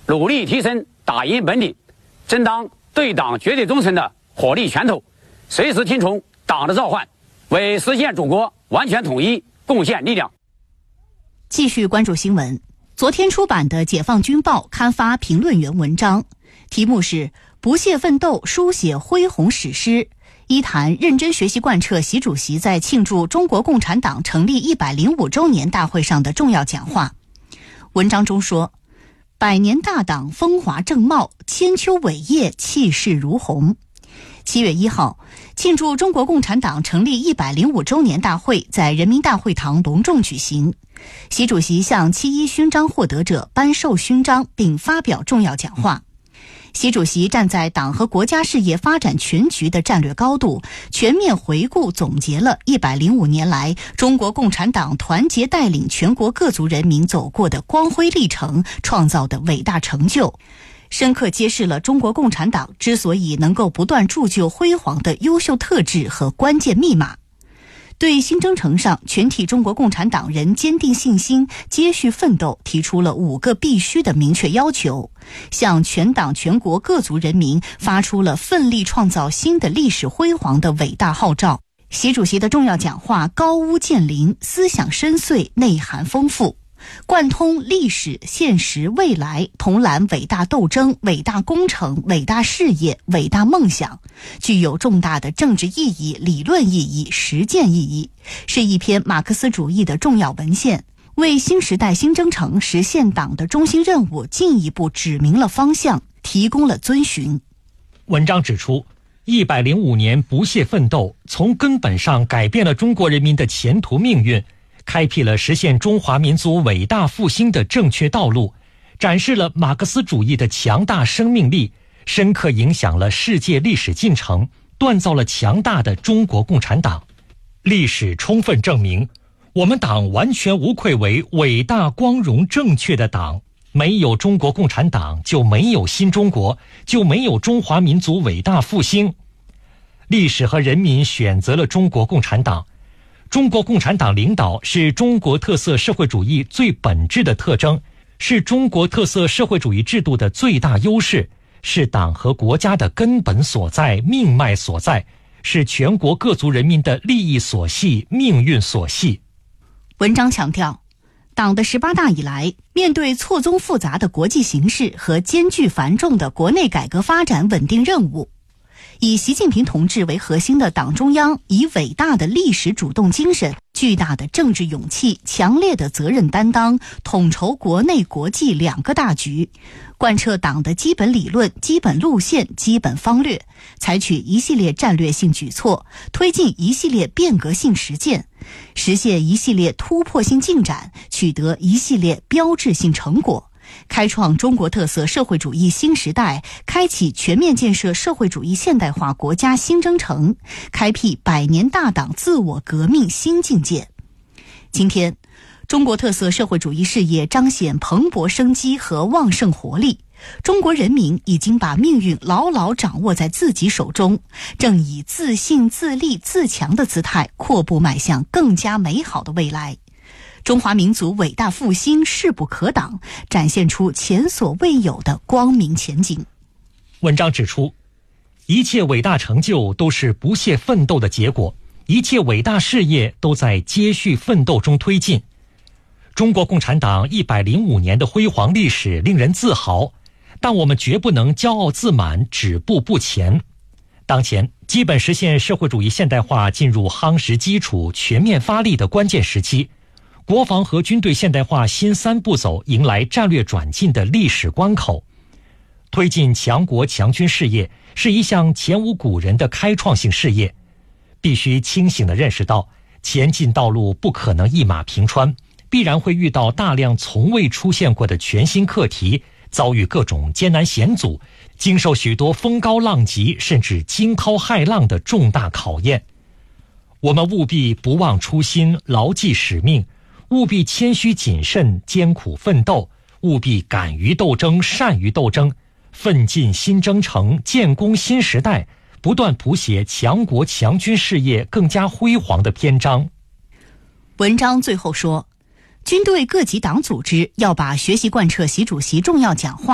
努力提升打赢本领，争当对党绝对忠诚的火力拳头，随时听从党的召唤，为实现祖国完全统一贡献力量。 继续关注新闻。昨天出版的《解放军报》刊发评论员文章，题目是“不懈奋斗，书写恢宏史诗”，一谈认真学习贯彻习主席在庆祝中国共产党成立105周年大会上的重要讲话。文章中说，100年大党风华正茂，千秋伟业气势如虹。7月1号，庆祝中国共产党成立105周年大会在人民大会堂隆重举行。习主席向7·1勋章获得者颁授勋章并发表重要讲话。习主席站在党和国家事业发展全局的战略高度，全面回顾总结了105年来中国共产党团结带领全国各族人民走过的光辉历程，创造的伟大成就，深刻揭示了中国共产党之所以能够不断铸就辉煌的优秀特质和关键密码。对新征程上全体中国共产党人坚定信心、接续奋斗提出了5个必须的明确要求，向全党全国各族人民发出了奋力创造新的历史辉煌的伟大号召。习主席的重要讲话高屋建瓴，思想深邃，内涵丰富，贯通历史、现实、未来，统揽伟大斗争、伟大工程、伟大事业、伟大梦想，具有重大的政治意义、理论意义、实践意义，是一篇马克思主义的重要文献，为新时代新征程实现党的中心任务进一步指明了方向，提供了遵循。 文章指出，105年不懈奋斗，从根本上改变了中国人民的前途命运，开辟了实现中华民族伟大复兴的正确道路，展示了马克思主义的强大生命力，深刻影响了世界历史进程，锻造了强大的中国共产党。历史充分证明，我们党完全无愧为伟大、光荣、正确的党。没有中国共产党，就没有新中国，就没有中华民族伟大复兴。历史和人民选择了中国共产党。中国共产党领导是中国特色社会主义最本质的特征，是中国特色社会主义制度的最大优势，是党和国家的根本所在、命脉所在，是全国各族人民的利益所系、命运所系。 文章强调，党的18大以来，面对错综复杂的国际形势和艰巨繁重的国内改革发展稳定任务，以习近平同志为核心的党中央以伟大的历史主动精神、巨大的政治勇气、强烈的责任担当，统筹国内国际2个大局，贯彻党的基本理论、基本路线、基本方略，采取一系列战略性举措，推进一系列变革性实践，实现一系列突破性进展，取得一系列标志性成果，开创中国特色社会主义新时代，开启全面建设社会主义现代化国家新征程，开辟100年大党自我革命新境界。今天，中国特色社会主义事业彰显蓬勃生机和旺盛活力，中国人民已经把命运牢牢掌握在自己手中，正以自信、自立、自强的姿态阔步迈向更加美好的未来。中华民族伟大复兴势不可挡，展现出前所未有的光明前景。 文章指出，一切伟大成就都是不懈奋斗的结果，一切伟大事业都在接续奋斗中推进。中国共产党105年的辉煌历史令人自豪，但我们绝不能骄傲自满、止步不前。当前，基本实现社会主义现代化进入夯实基础、全面发力的关键时期，国防和军队现代化新3步走迎来战略转进的历史关口。推进强国强军事业是一项前无古人的开创性事业，必须清醒地认识到，前进道路不可能一马平川，必然会遇到大量从未出现过的全新课题，遭遇各种艰难险阻，经受许多风高浪急甚至惊涛骇浪的重大考验。我们务必不忘初心，牢记使命，务必谦虚谨慎，艰苦奋斗，务必敢于斗争，善于斗争，奋进新征程，建功新时代，不断谱写强国强军事业更加辉煌的篇章。 文章最后说，军队各级党组织要把学习贯彻习主席重要讲话